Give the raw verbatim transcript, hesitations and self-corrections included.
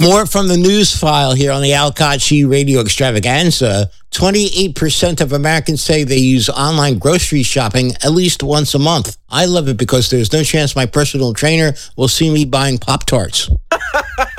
More from the news file here on the Al Kachi Radio Extravaganza. twenty-eight percent of Americans say they use online grocery shopping at least once a month. I love it because there's no chance my personal trainer will see me buying Pop-Tarts.